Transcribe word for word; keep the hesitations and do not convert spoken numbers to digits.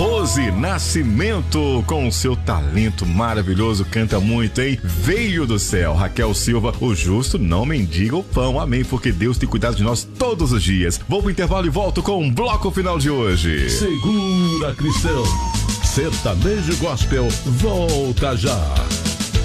Rose Nascimento, com o seu talento maravilhoso, canta muito, hein? Veio do céu. Raquel Silva, o justo não mendiga o pão, amém, porque Deus tem cuidado de nós todos os dias. Vou pro intervalo e volto com o bloco final de hoje. Segura, Cristão. Sertanejo Gospel volta já.